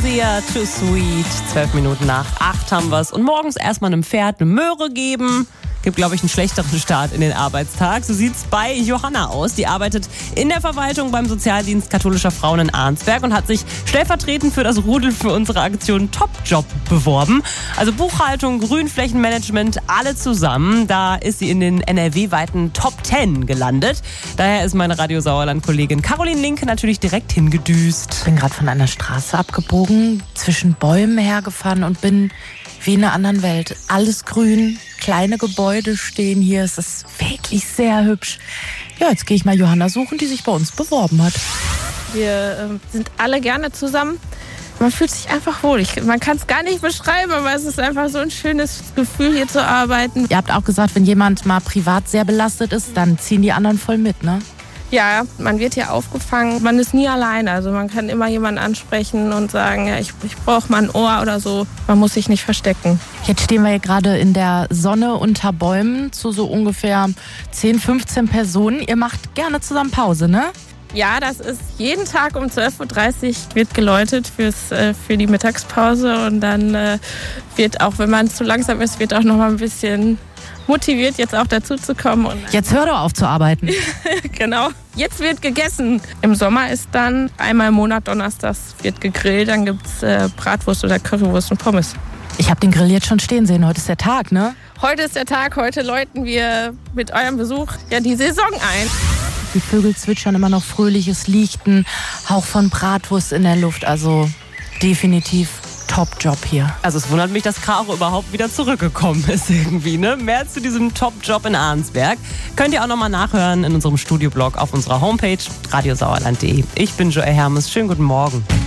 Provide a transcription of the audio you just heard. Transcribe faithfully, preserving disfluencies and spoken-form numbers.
Sia, Too Sweet. Zwölf Minuten nach acht haben wir es. Und morgens erstmal einem Pferd eine Möhre geben. Gibt, glaube ich, einen schlechteren Start in den Arbeitstag. So sieht's bei Johanna aus. Die arbeitet in der Verwaltung beim Sozialdienst katholischer Frauen in Arnsberg und hat sich stellvertretend für das Rudel für unsere Aktion Top-Job beworben. Also Buchhaltung, Grünflächenmanagement, alle zusammen. Da ist sie in den N R W-weiten Top zehn gelandet. Daher ist meine Radio Sauerland-Kollegin Caroline Linke natürlich direkt hingedüst. Ich bin gerade von einer Straße abgebogen, zwischen Bäumen hergefahren und bin wie in einer anderen Welt. Alles grün, kleine Gebäude stehen hier. Es ist wirklich sehr hübsch. Ja, jetzt gehe ich mal Johanna suchen, die sich bei uns beworben hat. Wir äh, sind alle gerne zusammen. Man fühlt sich einfach wohl. Ich, man kann es gar nicht beschreiben, aber es ist einfach so ein schönes Gefühl, hier zu arbeiten. Ihr habt auch gesagt, wenn jemand mal privat sehr belastet ist, dann ziehen die anderen voll mit, ne? Ja, man wird hier aufgefangen. Man ist nie alleine. Also man kann immer jemanden ansprechen und sagen, ja, ich, ich brauche mal ein Ohr oder so. Man muss sich nicht verstecken. Jetzt stehen wir hier gerade in der Sonne unter Bäumen zu so ungefähr zehn, fünfzehn Personen. Ihr macht gerne zusammen Pause, ne? Ja, das ist jeden Tag um zwölf Uhr dreißig wird geläutet fürs, äh, für die Mittagspause. Und dann äh, wird auch, wenn man zu langsam ist, wird auch noch mal ein bisschen motiviert, jetzt auch dazu zu kommen. Und jetzt hör doch auf zu arbeiten. Genau. Jetzt wird gegessen. Im Sommer ist dann einmal im Monat donnerstags wird gegrillt. Dann gibt es äh, Bratwurst oder Currywurst und Pommes. Ich habe den Grill jetzt schon stehen sehen. Heute ist der Tag, ne? Heute ist der Tag. Heute läuten wir mit eurem Besuch ja die Saison ein. Die Vögel zwitschern immer noch fröhlich. Es liegt ein Hauch von Bratwurst in der Luft. Also definitiv Top-Job hier. Also es wundert mich, dass Caro überhaupt wieder zurückgekommen ist irgendwie, ne? Mehr zu diesem Top-Job in Arnsberg könnt ihr auch nochmal nachhören in unserem Studioblog auf unserer Homepage radiosauerland punkt de. Ich bin Joelle Hermes. Schönen guten Morgen.